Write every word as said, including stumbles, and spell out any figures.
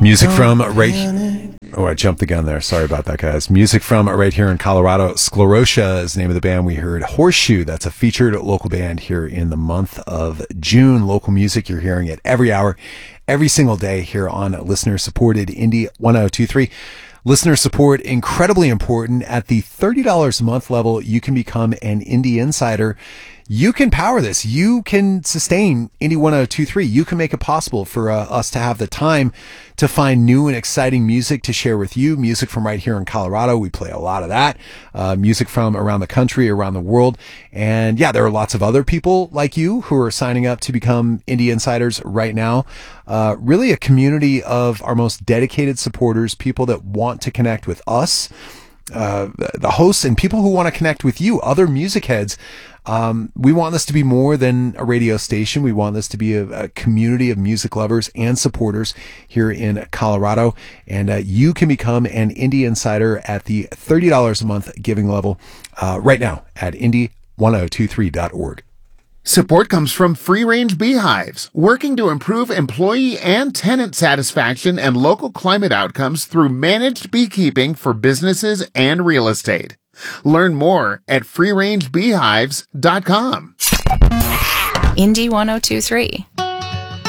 Music from right... Oh, I jumped the gun there. Sorry about that, guys. Music from right here in Colorado. Sclerotia is the name of the band. We heard Horseshoe. That's a featured local band here in the month of June. Local music, you're hearing it every hour, every single day here on listener-supported Indie one oh two three. Listener support, incredibly important. At the thirty dollars a month level, you can become an Indie Insider. You can power this. You can sustain Indie one oh two three. You can make it possible for uh, us to have the time to find new and exciting music to share with you. Music from right here in Colorado. We play a lot of that. Uh, music from around the country, around the world. And yeah, there are lots of other people like you who are signing up to become Indie Insiders right now. Uh, really a community of our most dedicated supporters, people that want to connect with us, uh, the hosts, and people who want to connect with you, other music heads. Um, we want this to be more than a radio station. We want this to be a, a community of music lovers and supporters here in Colorado. And uh, you can become an Indie Insider at the thirty dollars a month giving level uh, right now at indie one oh two three dot org. Support comes from Free Range Beehives, working to improve employee and tenant satisfaction and local climate outcomes through managed beekeeping for businesses and real estate. Learn more at free range beehives dot com. Indie one oh two three.